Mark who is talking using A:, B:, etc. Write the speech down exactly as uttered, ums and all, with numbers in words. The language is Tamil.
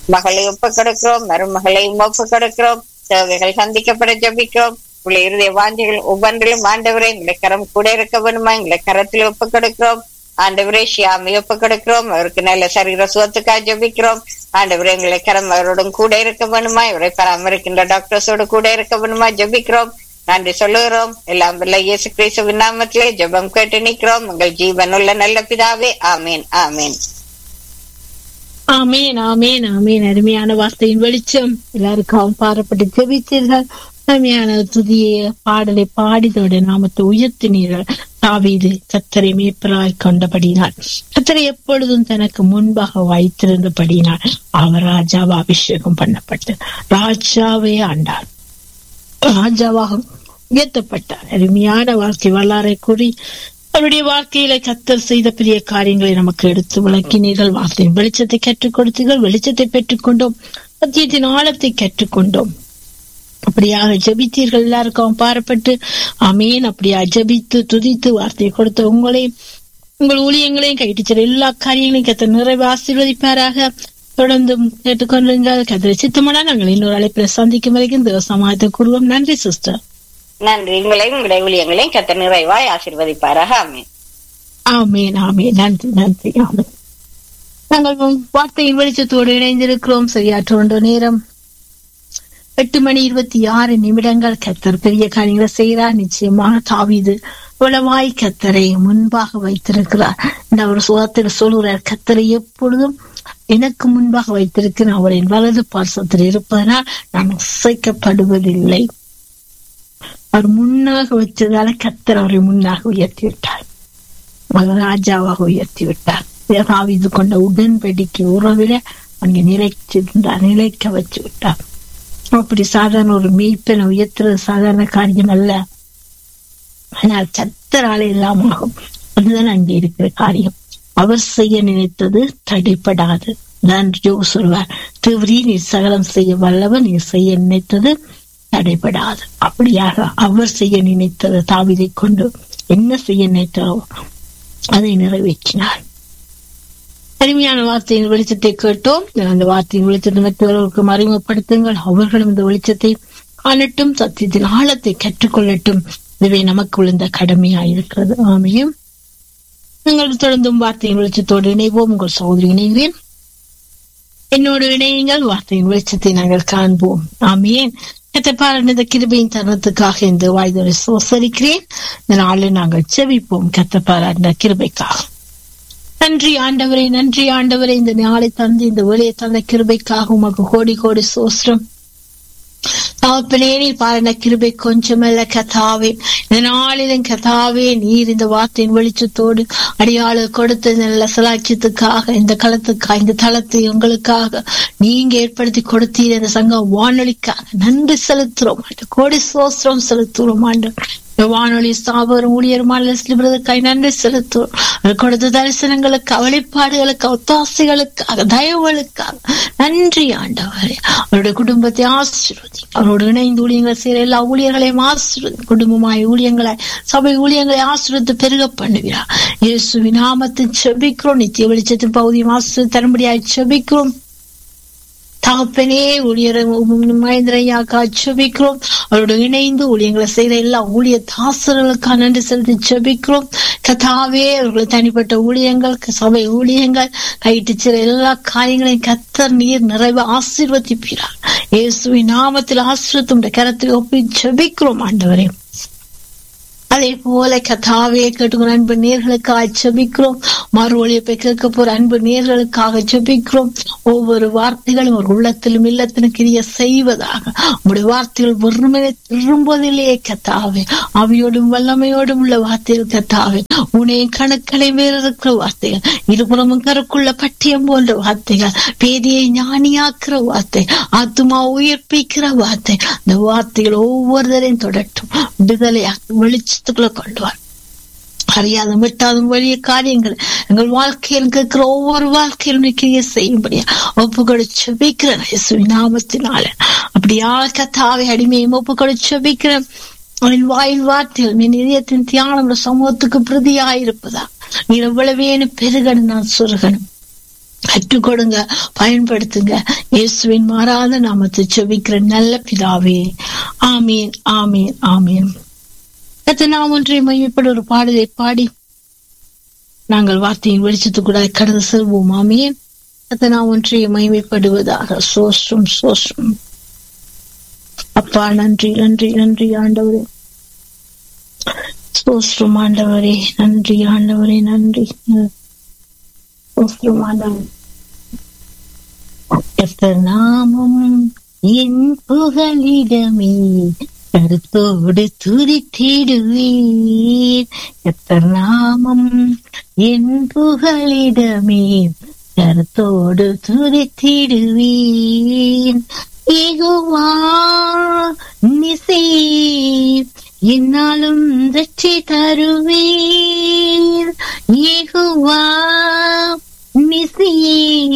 A: மகளை ஒப்பு கொடுக்கிறோம், மருமகளையும் ஒப்பு கொடுக்கிறோம். தேவைகள் சந்திக்கப்பட ஜபிக்கிறோம். உள்ள இருதய வாஞ்சைகள் ஒவ்வொன்றிலும் ஆண்டவரே எங்களை கரம் கூட இருக்க வேணுமா, எங்களை கரத்தில் ஒப்பு கொடுக்கிறோம். ஆண்டவரே ஷியாமி ஒப்பு கொடுக்கிறோம், அவருக்கு நல்ல சரீர சுகத்துக்காக ஜபிக்கிறோம். ஆண்டவரே எங்களை கரம் அவரோடும் கூட இருக்க வேணுமா, இவரை பராமரிக்கின்ற டாக்டர்ஸோடு கூட இருக்க வேணுமா ஜபிக்கிறோம். நன்றி சொல்லுகிறோம். எல்லாம் வல்ல இயேசு கிறிஸ்துவின் நாமத்திலே ஜெபம் கேட்டு நிற்கிறோம். உங்கள் ஜீவனுள்ள நல்ல பிதாவே, ஆமீன் ஆமீன்
B: ஆமீன் ஆமீன் ஆமீன். அருமையான வார்த்தையின் வெளிச்சம் எல்லாருக்கும் பாரப்பட்டு ஜெபித்தீர்கள். அருமையான துதிய பாடலை பாடிதோட நாமத்தை உயர்த்தினீர்கள். தாவீது கர்த்தரை மேய்ப்பராய் கொண்டபடினார், கர்த்தரை எப்பொழுதும் தனக்கு முன்பாக வைத்திருந்தபடினார். அவர் ராஜாவா அபிஷேகம் பண்ணப்பட்டு ராஜாவே ஆண்டார், ராஜாவாக உயர்த்தப்பட்டார். அருமையான வாழ்க்கை வரலாறை கூறி அவருடைய வாழ்க்கையில கர்த்தர் செய்த பெரிய காரியங்களை நமக்கு எடுத்து விளக்கினீர்கள். வார்த்தையின் வெளிச்சத்தை கற்றுக் கொடுத்தீர்கள். வெளிச்சத்தை பெற்றுக்கொண்டோம், சத்தியத்தின் ஆழத்தை கற்றுக்கொண்டோம். அப்படியாக ஜபித்தீர்கள். எல்லாருக்கும் பாரப்பட்டு ஆமீன். அப்படியா ஜபித்து துதித்து வார்த்தையை கொடுத்த உங்களையும் உங்கள் ஊழியங்களையும் கைட்டு எல்லா காரியங்களையும் கத்த நிறைவு ஆசீர்வதிப்பாராக. தொடர்ந்து கேட்டுக்கொண்டிருந்தால் கத்திர சித்தமானா நாங்கள் இன்னொரு அழைப்பில் சந்திக்கும் வரைக்கும் தேவசமாயத்தை கூறுவோம். நன்றி சிஸ்டர்.
A: நன்றி. உங்களையும் உங்களுடைய ஊழியங்களையும் கத்த நிறைவாய் ஆசீர்வதிப்பாராக. ஆமீன்
B: ஆமீன் ஆமீன். நன்றி நன்றி. ஆமீன். நாங்கள் வார்த்தையின் வெளிச்சத்தோடு இணைந்திருக்கிறோம். சரியாற்ற நேரம் எட்டு மணி இருபத்தி ஆறு நிமிடங்கள். கத்தர் பெரிய காரியங்களை செய்கிறார். நிச்சயமாக தாவீது உளவாய் கத்தரை முன்பாக வைத்திருக்கிறார். அவர் சுகத்தில் சொல்கிறார், கத்தரை எப்பொழுதும் எனக்கு முன்பாக வைத்திருக்கிறேன், அவரின் வலது பார்சத்தில் இருப்பதனால் நான் அசைக்கப்படுவதில்லை. அவர் முன்னாக வச்சதால கத்தர் அவரை முன்னாக உயர்த்தி விட்டார், அவர் ராஜாவாக உயர்த்தி விட்டார். தாவீது கொண்ட உடன்படிக்கை உறவில அங்கே நிலைச்சிருந்தார், நிலைக்க வச்சு விட்டார். அப்படி சாதாரண ஒரு மீட்பனை உயர்த்துறது சாதாரண காரியம் அல்ல, ஆனால் கர்த்தரால எல்லாம் ஆகும். அதுதான் அங்கே இருக்கிற காரியம். அவர் செய்ய நினைத்தது தடைப்படாது. நான் ஜோ சொல்வார், தேவரீ நீ சகலம் செய்ய வல்லவர், நீ செய்ய நினைத்தது தடைப்படாது. அப்படியாக அவர் செய்ய நினைத்தது தாவீதை கொண்டு என்ன செய்ய நினைத்தாரோ அதை நிறைவேற்றினார். அருமையான வார்த்தையின் வெளிச்சத்தை கேட்டோம். அந்த வார்த்தையின் வெளிச்சத்தை மற்றவர்களுக்கு அறிமுகப்படுத்துங்கள், அவர்களும் இந்த வெளிச்சத்தை காணட்டும், சத்தியத்தின் ஆழத்தை கற்றுக்கொள்ளட்டும். இதுவே நமக்கு விழுந்த கடமையாயிருக்கிறது. ஆமையும் நீங்கள் தொடர்ந்தும் வார்த்தையின் வெளிச்சத்தோடு இணைவோம். உங்கள் சகோதரி இணைகிறேன், என்னோடு இணையுங்கள். வார்த்தையின் வெளிச்சத்தை நாங்கள் காண்போம். ஆமையேன். கத்தப்பாரன் கிருபையின் தருணத்துக்காக இந்த வாய்தோரை சோசரிக்கிறேன். இந்த நாளில் நாங்கள் செவிப்போம் கத்தப்பாரன் கிருபைக்காக. நன்றி ஆண்டவரே, நன்றி ஆண்டவரே, இந்த நாளை தந்து இந்த வேலையை தந்த கிருபைக்காக உமக்கு கோடி கோடி சோஸ்திரம். தகப்பனே, நீர் பாருன கிருபை கொஞ்சமல்ல கதாவே. இந்த நாளிலும் கதாவே நீர் இந்த வார்த்தையின் வெளிச்சத்தோடு அடியாளு கொடுத்த நல்ல சலாட்சியத்துக்காக, இந்த களத்துக்காக, இந்த தளத்தை உங்களுக்காக நீங்க ஏற்படுத்தி கொடுத்தீர். இந்த சங்க வானொலிக்காக நன்றி செலுத்துறோம், கோடி சோஸ்திரம் செலுத்துறோம் ஆண்டவர். வானொலி ஸ்தாபரும் ஊழியருமாய் நன்றி செலுத்துவோம். கொடுத்த தரிசனங்களுக்கு, அவளிப்பாடுகளுக்கு, ஒத்தாசைகளுக்காக, தயவுகளுக்காக நன்றி ஆண்டவரே. அவருடைய குடும்பத்தை ஆசீர்வதி, அவரோடு இணைந்து ஊழியங்களை செய்யற எல்லா ஊழியர்களையும் ஆசீர்வதி, குடும்பமாய் ஊழியங்களாய் சபை ஊழியங்களை ஆசீர்வதித்து பெருக பண்ணுகிறார். இயேசுவின் நாமத்தில் செபிக்கிறோம். நித்திய வெளிச்சத்தின் பகுதியும் ஆசீர்வதி தரும்படியாய் செபிக்கிறோம். தகப்பனே, ஊழியர் மகேந்திரையாக்கா செபிக்கிறோம். அவரோடு இணைந்து ஊழியங்களை செய்த எல்லா ஊழிய தாசர்களுக்காக நன்றி செலுத்தி செபிக்கிறோம். கதாவே, அவர்கள் தனிப்பட்ட ஊழியங்கள், சபை ஊழியங்கள், கைட்டு சிற எல்லா காரியங்களையும் கத்தர் நீர் நிறைவு ஆசீர்வதிப்பீரார். இயேசுவின் நாமத்தில் ஆசீர்வதித்து கரத்தில் ஒப்பி செபிக்கிறோம் ஆண்டவரே. அதே போல கதாவே கேட்டுக்கிற அன்பு நேர்களுக்காக ஜெபிக்கிறோம். மறு ஒழிப்பை கேட்க போற அன்பு நேர்களுக்காக ஜெபிக்கிறோம். ஒவ்வொரு வார்த்தைகளும் ஒரு உள்ளத்திலும் இல்லத்திலும் கிரிய செய்வதாக உங்களுடைய வார்த்தைகள் வெறுமனே திரும்புவதிலேயே கத்தாவே, அவையோடும் வல்லமையோடும் உள்ள வார்த்தைகள் கத்தாவே, உனைய கணக்களை வேறு இருக்கிற வார்த்தைகள், இருபுறமும் கருக்குள்ள பட்டியம் போன்ற வார்த்தைகள், பேதியை ஞானியாக்குற வார்த்தை, ஆத்துமா உயிர்ப்பிக்கிற வார்த்தை, இந்த வார்த்தைகள் ஒவ்வொருத்தரையும் தொடட்டும், விடுதலையாக வெளிச்சத்துக்குள்ள கொண்டுவார். அறியாத விட்டாதும் வழிய காரியங்கள் எங்கள் வாழ்க்கையில் கேட்கிற ஒவ்வொரு வாழ்க்கையிலும் கிரிய செய்யும்படியா ஒப்புக்கொடு செபிக்கிறேன் இயேசுவின் நாமத்தினால. அப்படியா கத்தாவை அடிமையும் ஒப்புக்கொடு செபிக்கிறேன். அவன் வாயில் வார்த்தைகள் என் இதயத்தின் தியானம் சமூகத்துக்கு பிரதியாயிருப்பதா. நீ எவ்வளவேனு பெருகணும், நான் சொருகணும். கற்றுக் கொடுங்க, பயன்படுத்துங்க. இயேசுவின் மாறாத நாமத்தை செபிக்கிற நல்ல பிதாவே, ஆமீன், ஆமீன், ஆமீன். கர்த்தர் நாம் ஒன்றை மையப்பட ஒரு பாடலை பாடி நாங்கள் வார்த்தையின் வெளிச்சத்துக்கூட கடந்து செல்வோம். ஆமீன். கர்த்தர் நாம் ஒன்றை மகிமைப்படுவதாக. சோஸ்ரம் சோஸ்ரம். அப்பா, நன்றி நன்றி நன்றி ஆண்டவரே. சோஸ்ரம் ஆண்டவரே, நன்றி ஆண்டவரே, நன்றி. சோஸ்ரம் ஆண்டவரே. கர்த்தர் நாமம் என் புகலிடமே, கருத்தோடு துதித்திடுவேன். கர்த்தர் நாமம் என் புகலிடமே, கருத்தோடு துதித்திடுவேன். யெகோவா நிசி என்னாலும் வெற்றி தருவேன். யெகோவா நிசியே